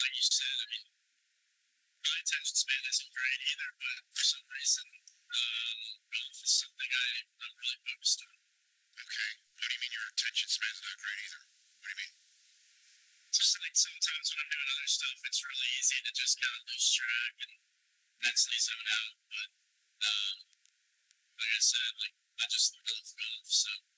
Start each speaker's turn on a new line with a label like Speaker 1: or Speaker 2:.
Speaker 1: like you said, I mean, my attention span isn't great either, but for some reason, golf is something I'm really focused on.
Speaker 2: Okay. What do you mean your attention span's not great either? What do you mean?
Speaker 1: Just like sometimes when I'm doing other stuff, it's really easy to just kind of lose track and mentally zone out. But like I said, like I just love golf, so